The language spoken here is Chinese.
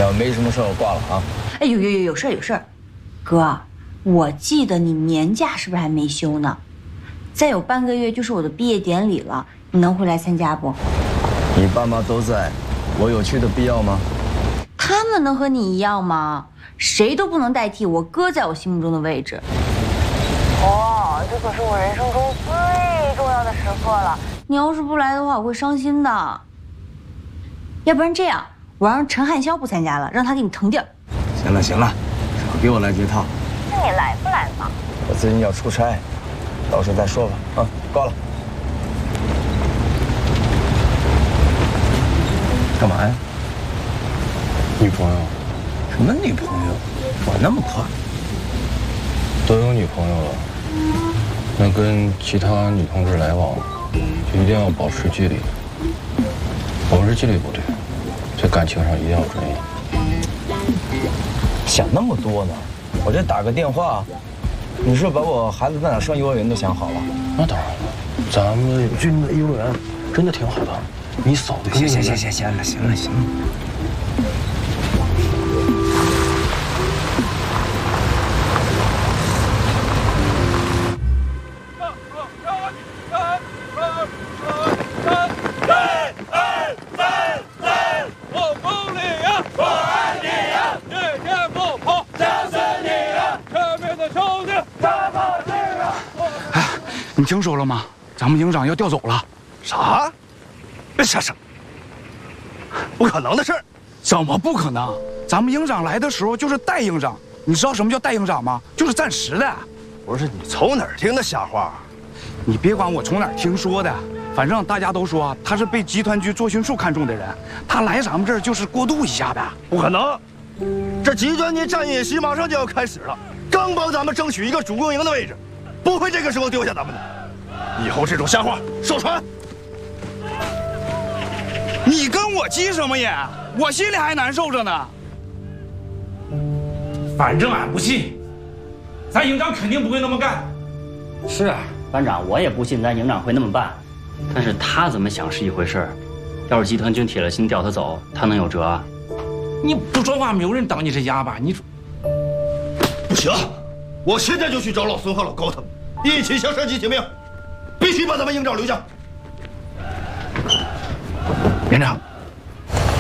要没什么事，我挂了啊。 哎，有事儿，哥，我记得你年假是不是还没休呢？再有半个月就是我的毕业典礼了，你能回来参加不？ 你爸妈都在，我有去的必要吗？ 他们能和你一样吗？谁都不能代替我哥在我心目中的位置。哦，这可是我人生中最重要的时刻了。你要是不来的话，我会伤心的。要不然这样，我让陈汉霄不参加了，让他给你腾地儿。 行了，少给我来这套。 那你来不来嘛？ 我最近要出差，到时候再说吧。啊，挂了。干嘛呀？ 女朋友？ 什么女朋友？我那么快？ 都有女朋友了，那跟其他女同志来往，就一定要保持距离。保持距离不对，在感情上一定要专一。 想那么多呢？我这打个电话，你是把我孩子在哪上幼儿园都想好了？ 那当然了，咱们军的幼儿园真的挺好的。你嫂子跟行了。 你听说了吗？咱们营长要调走了。 啥？啥？不可能的事儿！ 怎么不可能？咱们营长来的时候就是代营长，你知道什么叫代营长吗？就是暂时的。 不是你从哪儿听的瞎话？ 你别管我从哪儿听说的，反正大家都说他是被集团局作训处看中的人，他来咱们这儿就是过渡一下的。 不可能！这集团军战演习马上就要开始了，刚帮咱们争取一个主攻营的位置，不会这个时候丢下咱们的。以后这种瞎话少传。 你跟我急什么眼？我心里还难受着呢。 反正俺不信，咱营长肯定不会那么干。 是啊，班长，我也不信咱营长会那么办。但是他怎么想是一回事儿，要是集团军铁了心调他走，他能有辙啊？ 你不说话，没有人当你是哑巴。你说不行，我现在就去找老孙和老高他们，一起向上级请命，必须把咱们营长留下。 连长。